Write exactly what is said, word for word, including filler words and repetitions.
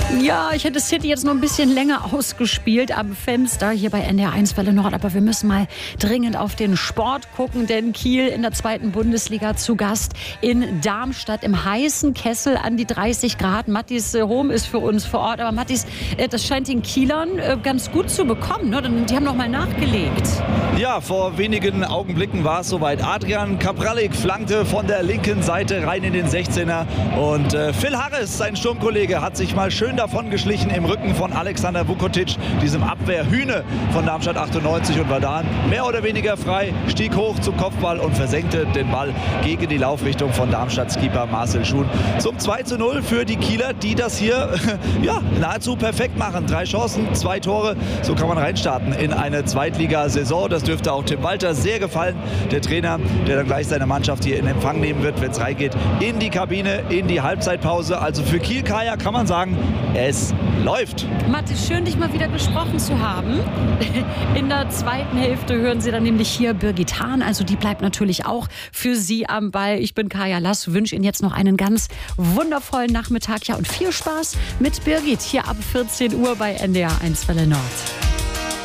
Ja, ich hätte City jetzt noch ein bisschen länger ausgespielt am Fenster hier bei N D R eins Welle Nord. Aber wir müssen mal dringend auf den Sport gucken, denn Kiel in der zweiten Bundesliga zu Gast in Darmstadt im heißen Kessel an die dreißig Grad. Mattis äh, Home ist für uns vor Ort. Aber Mattis, äh, das scheint den Kielern äh, ganz gut zu bekommen, ne? Die haben noch mal nachgelegt. Ja, vor wenigen Augenblicken war es soweit. Adrian Kapralik flankte von der linken Seite rein in den sechzehner. Und äh, Phil Harris, sein Sturmkollege, hat sich mal schön davon geschlichen im Rücken von Alexander Vukotic, diesem Abwehrhühne von Darmstadt achtundneunzig, und war da mehr oder weniger frei, stieg hoch zum Kopfball und versenkte den Ball gegen die Laufrichtung von Darmstadts Keeper Marcel Schuhn. Zum zwei zu null für die Kieler, die das hier ja, nahezu perfekt machen. Drei Chancen, zwei Tore, so kann man reinstarten in eine Zweitligasaison. Das dürfte auch Tim Walter sehr gefallen, der Trainer, der dann gleich seine Mannschaft hier in Empfang nehmen wird, wenn es reingeht in die Kabine, in die Halbzeitpause. Also für Kiel Kaya kann man sagen, es läuft. Mathis, schön, dich mal wieder gesprochen zu haben. In der zweiten Hälfte hören Sie dann nämlich hier Birgit Hahn. Also die bleibt natürlich auch für Sie am Ball. Ich bin Kaya Lass, wünsche Ihnen jetzt noch einen ganz wundervollen Nachmittag. Ja, und viel Spaß mit Birgit hier ab vierzehn Uhr bei N D R eins Welle Nord.